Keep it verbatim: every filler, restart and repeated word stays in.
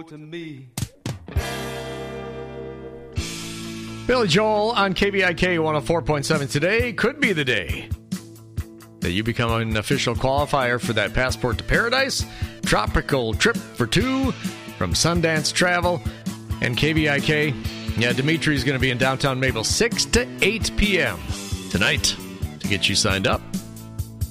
to me. Billy Joel on K B I K one oh four point seven. Today could be the day that you become an official qualifier for that Passport to Paradise tropical trip for two from Sundance Travel and K B I K. Yeah, Dimitri's going to be in downtown Maple six to eight p.m. tonight to get you signed up.